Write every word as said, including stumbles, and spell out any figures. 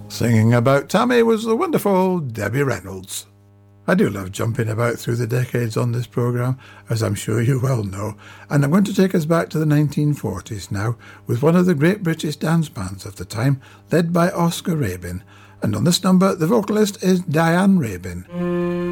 Singing about Tammy was the wonderful Debbie Reynolds. I do love jumping about through the decades on this programme, as I'm sure you well know, and I'm going to take us back to the nineteen forties now with one of the great British dance bands of the time, led by Oscar Rabin. And on this number, the vocalist is Diane Rabin.